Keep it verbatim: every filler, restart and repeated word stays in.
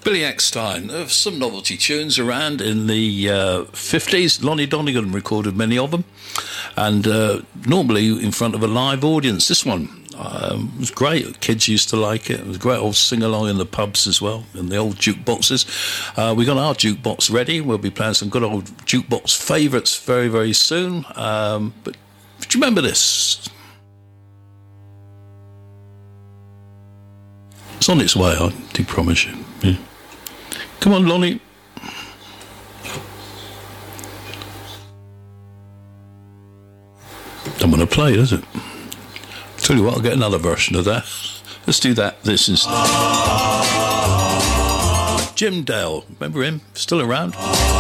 Billy Eckstine, uh, some novelty tunes around in the uh, fifties. Lonnie Donegan recorded many of them, and uh, normally in front of a live audience. This one um, was great. Kids used to like it. It was a great old sing-along in the pubs as well, in the old jukeboxes. Uh, we got our jukebox ready. We'll be playing some good old jukebox favourites very, very soon. Um, but do you remember this? It's on its way, I do promise you. Yeah. Come on, Lonnie. Don't want to play, does it? Tell you what, I'll get another version of that. Let's do that. This is Jim Dale. Remember him? Still around?